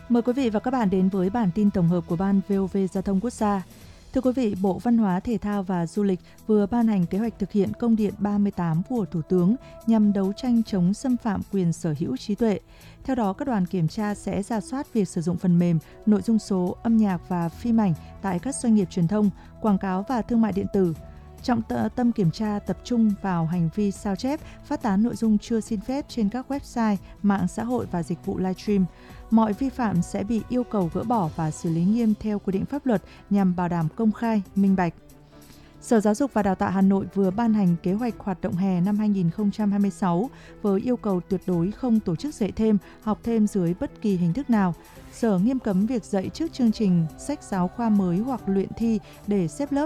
Mời quý vị và các bạn đến với bản tin tổng hợp của Ban VOV Giao thông Quốc gia. Thưa quý vị, Bộ Văn hóa, Thể thao và Du lịch vừa ban hành kế hoạch thực hiện công điện 38 của Thủ tướng nhằm đấu tranh chống xâm phạm quyền sở hữu trí tuệ. Theo đó, các đoàn kiểm tra sẽ rà soát việc sử dụng phần mềm, nội dung số, âm nhạc và phim ảnh tại các doanh nghiệp truyền thông, quảng cáo và thương mại điện tử. Trọng tâm kiểm tra tập trung vào hành vi sao chép, phát tán nội dung chưa xin phép trên các website, mạng xã hội và dịch vụ livestream. Mọi vi phạm sẽ bị yêu cầu gỡ bỏ và xử lý nghiêm theo quy định pháp luật nhằm bảo đảm công khai, minh bạch. Sở Giáo dục và Đào tạo Hà Nội vừa ban hành kế hoạch hoạt động hè năm 2026 với yêu cầu tuyệt đối không tổ chức dạy thêm, học thêm dưới bất kỳ hình thức nào. Sở nghiêm cấm việc dạy trước chương trình sách giáo khoa mới hoặc luyện thi để xếp lớp